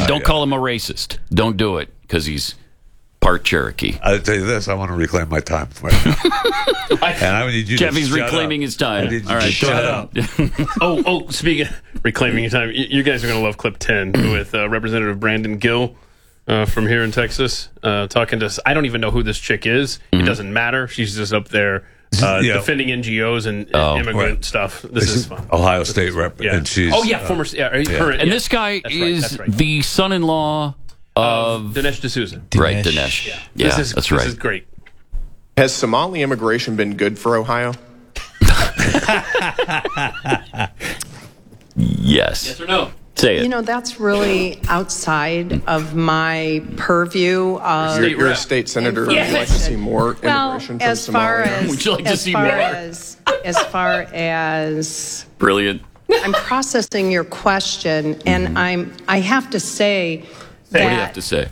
Don't call him a racist. Don't do it, because he's part Cherokee. I'll tell you this, I want to reclaim my time right now. And I need you Jeffy's to shut reclaiming up. his time. I need you All to right, shut up. Speaking of reclaiming your time, you guys are going to love clip 10 with Representative Brandon Gill from here in Texas talking to us. I don't even know who this chick is. It doesn't matter. She's just up there defending NGOs and immigrant stuff. This is fun. Ohio State rep, and she's... former... current, and this guy is the son-in-law of Dinesh D'Souza. Right, Dinesh. Yeah, that's right. This is great. Has Somali immigration been good for Ohio? Yes. Yes or no? Say it. You know, that's really outside of my purview. You're a state senator. Would you like to see more immigration from Somalia? Would you like to see more? As far as Brilliant. I'm processing your question, and I have to say that What do you have to say?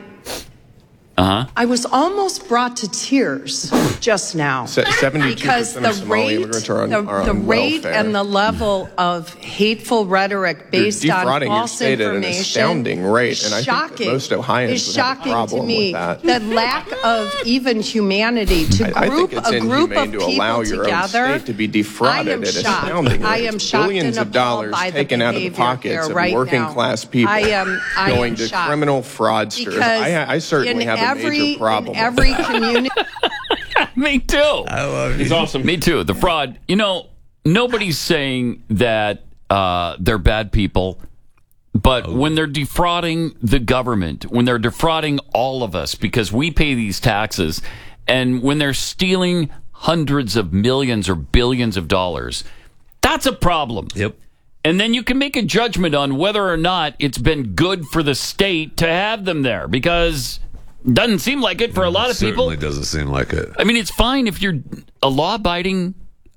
I was almost brought to tears just now 72% because of the Somali immigrants are on rate welfare. and the level of hateful rhetoric based on defrauding your false state at an information astounding rate, and I think that shocking. most Ohioans is would have a shocking problem to me. with that. The lack of even humanity to I think group it's a group of inhumane to allow people your own together. state to be defrauded at astounding I rates. am shocked Billions and of dollars appalled by the taken out of the behavior pockets here of right working now. class people I am going to shocked. criminal fraudsters. Because I certainly in have a major problem. In every community. Me too. I love you. It's awesome. Me too. The fraud. You know, nobody's saying that they're bad people, but when they're defrauding the government, when they're defrauding all of us because we pay these taxes, and when they're stealing hundreds of millions or billions of dollars, that's a problem. Yep. And then you can make a judgment on whether or not it's been good for the state to have them there, because it doesn't seem like it for a lot of people. Certainly doesn't seem like it. I mean, it's fine if you're a law-abiding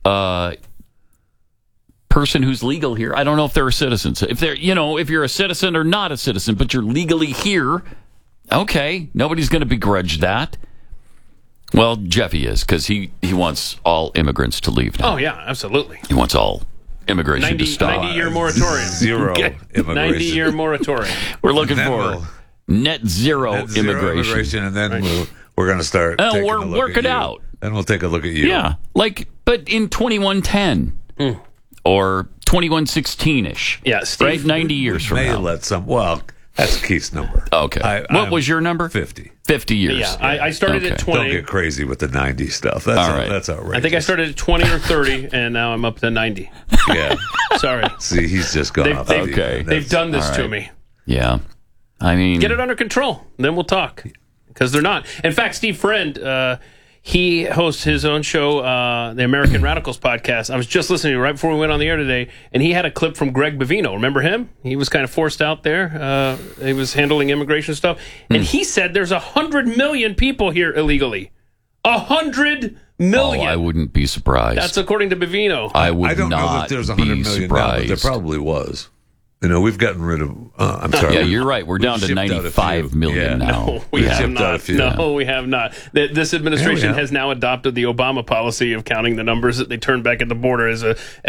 person who's legal here. I don't know if they're a citizen. So if they're, if you're a citizen or not a citizen, but you're legally here, okay, nobody's going to begrudge that. Well, Jeffy is, because he wants all immigrants to leave now. Oh, yeah, absolutely. He wants all immigration to stop. 90-year moratorium. Zero immigration. 90-year moratorium. We're looking Then for net zero immigration. And then we're going to start taking a look work at it you. out. Then we'll take a look at you. Yeah, but in 2110 or 2116-ish. Yeah, Steve, right? 90 years from May now. let some. Well, that's Keith's number. Okay. What was your number? 50. 50 years. Yeah, I started at 20. Don't get crazy with the 90 stuff. That's All right. That's outrageous. I think I started at 20 or 30, and now I'm up to 90. Yeah. Sorry. See, he's just gone off. They've done this to me. Yeah. I mean, get it under control. Then we'll talk. Because they're not. In fact, Steve Friend, he hosts his own show, the American Radicals podcast. I was just listening right before we went on the air today, and he had a clip from Greg Bovino. Remember him? He was kind of forced out there. He was handling immigration stuff. And he said there's 100 million people here illegally. 100 million. Oh, I wouldn't be surprised. That's according to Bovino. I would I don't know not that there's 100 be million now, but there surprised. probably was. We've gotten rid of. I'm sorry. Yeah, you're right. We're down to shipped out a 95 few. million Yeah. now. No, we have shipped out a not. few. No, we have not. This administration have. has now adopted the Obama policy of counting the numbers that they turn back at the border as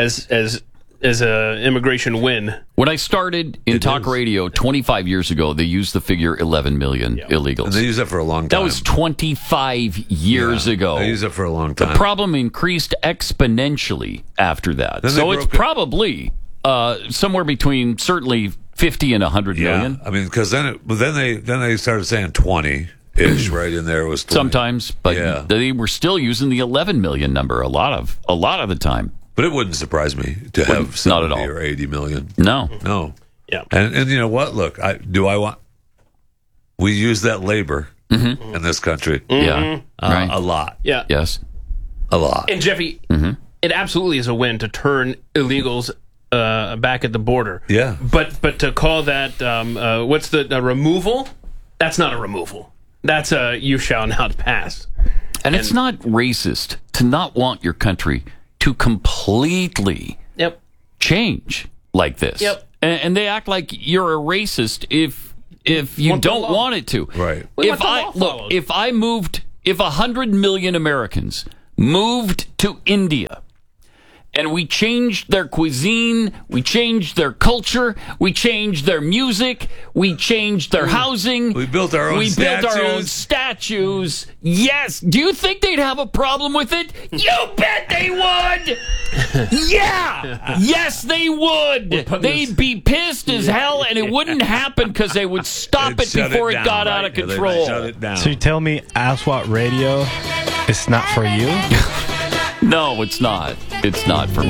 a immigration win. When I started in talk radio 25 years ago, they used the figure 11 million illegals. And they use that for a long time. That was 25 years ago. They use it for a long time. The problem increased exponentially after that. Then they So it's broke it. probably somewhere between certainly 50 and 100 million. I mean, because then they started saying 20-ish right in there. It was 20. Sometimes, but they were still using the 11 million number a lot of the time. But it wouldn't surprise me to have not at 70 all. or 80 million. No. Yeah. And you know what? Look, we use that labor in this country. Yeah. Right. A lot. Yeah. Yes. A lot. And Jeffy, it absolutely is a win to turn illegals back at the border. Yeah. But to call that what's the removal? That's not a removal. That's a you shall not pass. And it's not racist to not want your country to completely change like this. Yep. And they act like you're a racist if you don't want it to. Right. If 100 million Americans moved to India and we changed their cuisine, we changed their culture, we changed their music, we changed their housing. We built our own statues. built our own statues. Yes. Do you think they'd have a problem with it? You bet they would. Yeah. Yes, they would. They'd be pissed as hell, and it wouldn't happen because they would stop it before it got out of control. Shut it down. So you tell me ASWAT Radio is not for you? No, it's not. It's not for me.